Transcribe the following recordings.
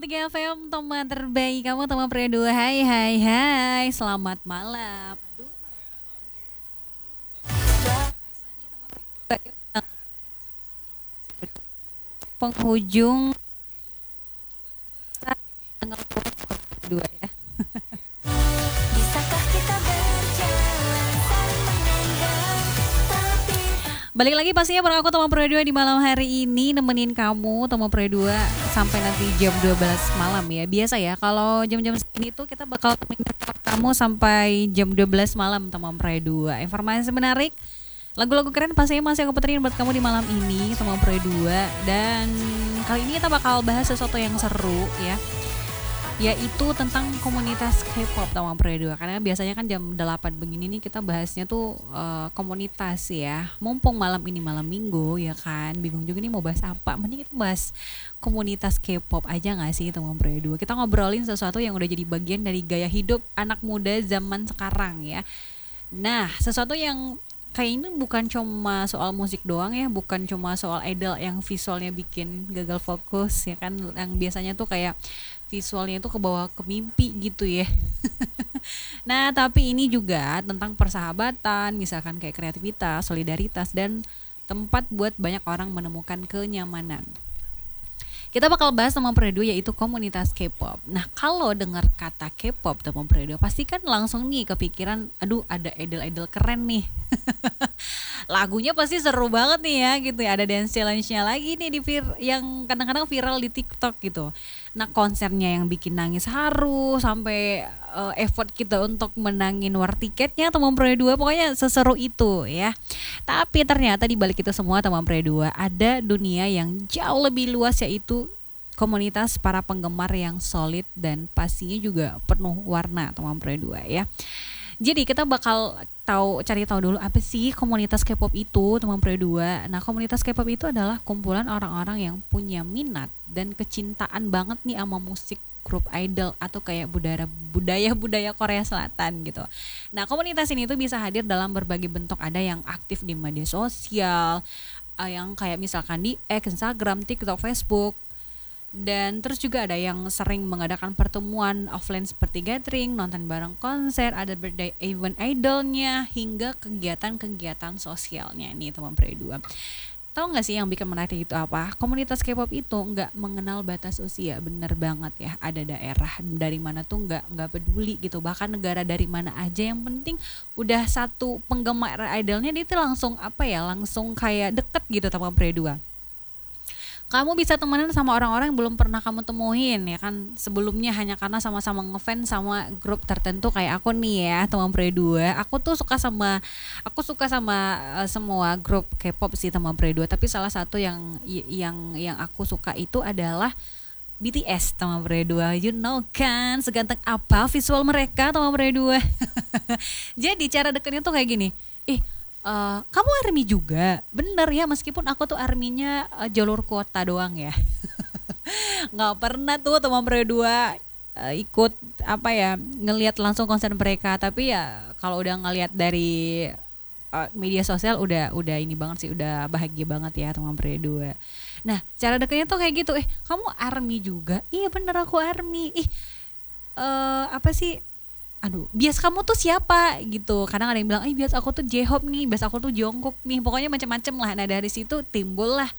103 FM, teman terbaik kamu, teman pria dua. Hai, hai, hai, selamat malam. Penghujung tanggal 2 ya. Bisakah kita berjalan saling memandang tapi Balik lagi pastinya bareng aku teman pria dua di malam hari ini, nemenin kamu teman pria dua sampai nanti jam 12 malam ya. Biasa ya kalau jam-jam segini tuh kita bakal temenin kamu sampai jam 12 malam teman pria dua. Informasi menarik, lagu-lagu keren pastinya masih aku puterin buat kamu di malam ini teman pria dua. Dan kali ini kita bakal bahas sesuatu yang seru ya, yaitu tentang komunitas K-pop Tawang Pria 2. Karena biasanya kan jam 8 begini nih kita bahasnya tuh komunitas ya. Mumpung malam ini malam minggu ya kan, bingung juga nih mau bahas apa. Mending kita bahas komunitas K-pop aja gak sih Tawang Pria 2. Kita ngobrolin sesuatu yang udah jadi bagian dari gaya hidup anak muda zaman sekarang ya. Nah, sesuatu yang kayak ini bukan cuma soal musik doang ya, bukan cuma soal idol yang visualnya bikin gagal fokus ya kan, yang biasanya tuh kayak visualnya itu ke bawah ke mimpi gitu ya. Nah, tapi ini juga tentang persahabatan, misalkan kayak kreativitas, solidaritas, dan tempat buat banyak orang menemukan kenyamanan. Kita bakal bahas teman Predo yaitu komunitas K-pop. Nah, kalau dengar kata K-pop teman Predo pasti kan langsung nih kepikiran, aduh ada idol-idol keren nih. Lagunya pasti seru banget nih ya gitu ya. Ada dance challenge-nya lagi nih yang kadang-kadang viral di TikTok gitu. Nah, konsernya yang bikin nangis haru sampai effort kita untuk menangin war tiketnya teman Predo, pokoknya seseru itu ya. Tapi ternyata di balik itu semua teman Pre 2 ada dunia yang jauh lebih luas, yaitu komunitas para penggemar yang solid dan pastinya juga penuh warna teman Pre 2 ya. Jadi kita bakal cari tahu dulu apa sih komunitas K-pop itu teman Pre 2. Nah, komunitas K-pop itu adalah kumpulan orang-orang yang punya minat dan kecintaan banget nih sama musik grup idol atau kayak budaya Korea Selatan gitu. Nah, komunitas ini tuh bisa hadir dalam berbagai bentuk. Ada yang aktif di media sosial, yang kayak misalkan di X, Instagram, TikTok, Facebook. Dan terus juga ada yang sering mengadakan pertemuan offline seperti gathering, nonton bareng konser, ada birthday event idolnya, hingga kegiatan-kegiatan sosialnya nih teman Pre 2. Tahu nggak sih yang bikin menarik itu apa? Komunitas K-pop itu nggak mengenal batas usia, bener banget ya. Ada daerah dari mana tuh nggak peduli gitu. Bahkan negara dari mana aja, yang penting udah satu penggemar idolnya dia itu langsung apa ya, langsung kayak deket gitu sama Pre 2. Kamu bisa temenan sama orang-orang yang belum pernah kamu temuin ya kan, sebelumnya hanya karena sama-sama ngefans sama grup tertentu. Kayak aku nih ya teman Pre 2, aku suka sama semua grup K-pop sih teman Pre 2, tapi salah satu yang aku suka itu adalah BTS teman Pre 2. You know kan seganteng apa visual mereka teman Pre 2. Jadi cara deketnya tuh kayak gini. Kamu army juga? Bener ya, meskipun aku tuh arminya jalur kuota doang ya. Nggak pernah tuh teman Pre 2 ikut apa ya, ngelihat langsung konser mereka. Tapi ya kalau udah ngelihat dari media sosial udah ini banget sih, udah bahagia banget ya teman Pre 2. Nah, cara dekatnya tuh kayak gitu. Kamu army juga? Iya bener, aku army. Apa sih, aduh, bias kamu tuh siapa gitu. Kadang ada yang bilang, bias aku tuh J-Hope nih, bias aku tuh Jungkook nih, pokoknya macam-macam lah. Nah, dari situ timbul lah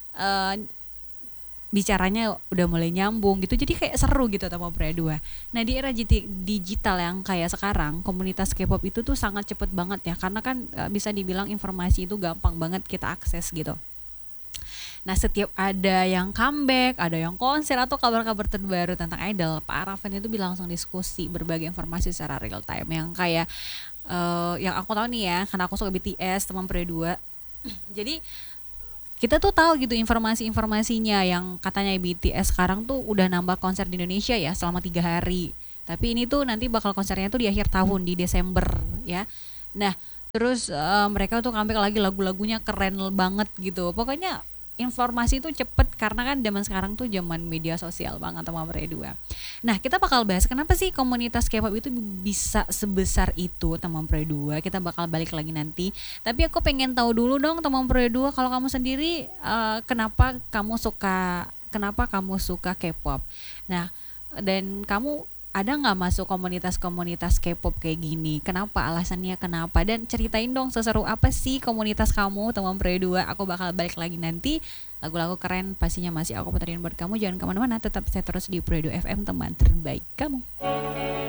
bicaranya udah mulai nyambung gitu, jadi kayak seru gitu sama Pre 2. Nah, di era digital yang kayak sekarang, komunitas K-pop itu tuh sangat cepet banget ya, karena kan bisa dibilang informasi itu gampang banget kita akses gitu. Nah, setiap ada yang comeback, ada yang konser atau kabar-kabar terbaru tentang idol, para fan itu langsung diskusi berbagai informasi secara real time. Yang kayak yang aku tahu nih ya, karena aku suka BTS teman Pre 2. Jadi kita tuh tahu gitu informasi-informasinya, yang katanya BTS sekarang tuh udah nambah konser di Indonesia ya selama 3 hari. Tapi ini tuh nanti bakal konsernya tuh di akhir tahun di Desember ya. Nah, terus mereka tuh comeback lagi, lagu-lagunya keren banget gitu. Pokoknya informasi itu cepet, karena kan zaman sekarang tuh zaman media sosial banget sama Pre 2. Nah, kita bakal bahas kenapa sih komunitas K-pop itu bisa sebesar itu teman Pre 2. Kita bakal balik lagi nanti. Tapi aku pengen tahu dulu dong teman Pre 2, kalau kamu sendiri kenapa kamu suka kenapa kamu suka K-pop. Nah, dan kamu ada nggak masuk komunitas-komunitas K-pop kayak gini? Kenapa? Alasannya kenapa? Dan ceritain dong seseru apa sih komunitas kamu, teman Prio 2. Aku bakal balik lagi nanti. Lagu-lagu keren pastinya masih aku puterin buat kamu. Jangan kemana-mana, tetap stay terus di Prio 2 FM, teman terbaik kamu.